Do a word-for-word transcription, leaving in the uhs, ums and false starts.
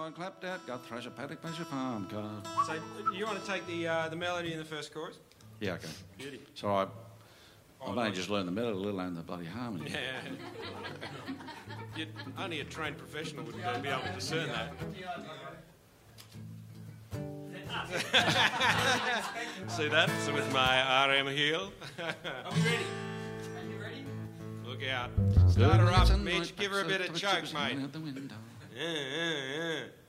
side clapped out, got thrash a paddock, pleasure your farm car. So you want to take the uh, the melody in the first chorus? Yeah, okay. Beauty. So I, Oh, I've only nice. just learned the melody, let alone the bloody harmony. Yeah. You'd, only a trained professional would uh, be able to discern that. See that? So with my R M heel. Are we ready? Are you ready? Look out. Start her up, Mitch. Give her a bit of choke, mate. Out the window. Yeah, yeah, yeah.